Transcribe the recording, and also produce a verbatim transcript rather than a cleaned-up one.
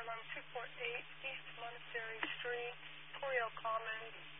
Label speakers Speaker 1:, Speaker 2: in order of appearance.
Speaker 1: on two four eight East Monastery Street, Coryell Commons,